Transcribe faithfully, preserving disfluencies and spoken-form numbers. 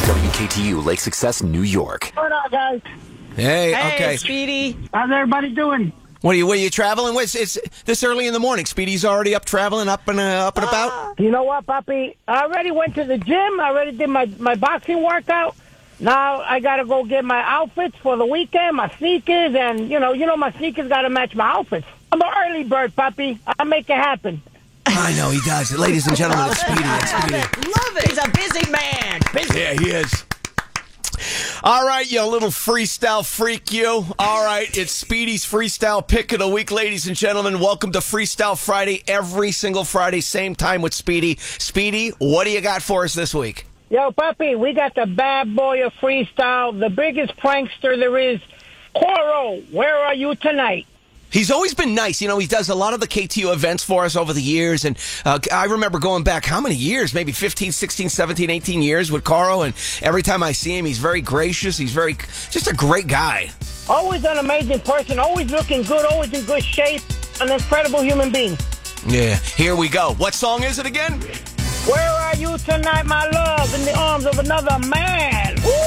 W K T U, Lake Success, New York. What up, guys? Hey, Hey, okay. Speedy. How's everybody doing? What are you? Where are you traveling? It's, it's this early in the morning. Speedy's already up traveling, up and uh, up and about. You know what, Papi? I already went to the gym. I already did my, my boxing workout. Now I got to go get my outfits for the weekend, my sneakers, and, you know, you know my sneakers got to match my outfits. I'm an early bird, Papi. I'll make it happen. I know he does. Ladies and gentlemen, it's Speedy. It's Speedy. Love it. He's a busy man. Busy. Yeah, he is. All right, you little freestyle freak, you. All right, it's Speedy's Freestyle Pick of the Week, ladies and gentlemen. Welcome to Freestyle Friday, every single Friday, same time with Speedy. Speedy, what do you got for us this week? Yo, Papi, we got the bad boy of freestyle, the biggest prankster there is. Coro, where are you tonight? He's always been nice. You know, he does a lot of the K T U events for us over the years. And uh, I remember going back, how many years? Maybe fifteen, sixteen, seventeen, eighteen years with Caro. And every time I see him, he's very gracious. He's very, just a great guy. Always an amazing person, always looking good, always in good shape, an incredible human being. Yeah, here we go. What song is it again? Where are you tonight, my love, in the arms of another man? Woo!